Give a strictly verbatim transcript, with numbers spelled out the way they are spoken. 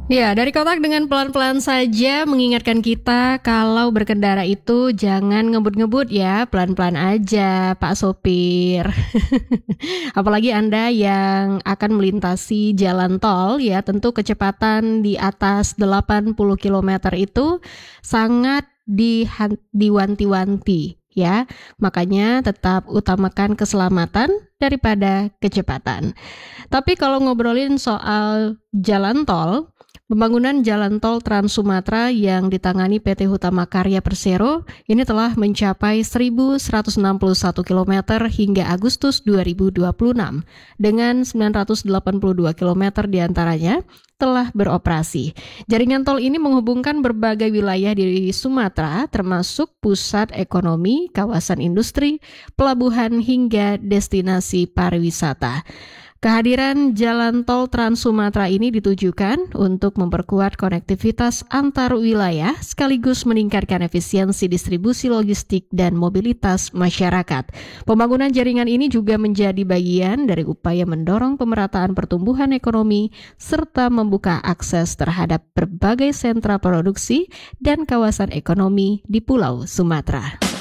Ya, dari kotak dengan pelan-pelan saja mengingatkan kita kalau berkendara itu jangan ngebut-ngebut ya, pelan-pelan aja Pak Sopir. Apalagi Anda yang akan melintasi jalan tol ya, tentu kecepatan di atas delapan puluh kilometer itu sangat dihan- diwanti-wanti ya. Makanya tetap utamakan keselamatan daripada kecepatan. Tapi kalau ngobrolin soal jalan tol, pembangunan jalan tol Trans Sumatera yang ditangani P T Hutama Karya Persero ini telah mencapai seribu seratus enam puluh satu kilometer hingga Agustus dua ribu dua puluh enam, dengan sembilan ratus delapan puluh dua kilometer diantaranya telah beroperasi. Jaringan tol ini menghubungkan berbagai wilayah di Sumatera, termasuk pusat ekonomi, kawasan industri, pelabuhan, hingga destinasi pariwisata. Kehadiran jalan tol Trans Sumatera ini ditujukan untuk memperkuat konektivitas antar wilayah sekaligus meningkatkan efisiensi distribusi logistik dan mobilitas masyarakat. Pembangunan jaringan ini juga menjadi bagian dari upaya mendorong pemerataan pertumbuhan ekonomi serta membuka akses terhadap berbagai sentra produksi dan kawasan ekonomi di Pulau Sumatera.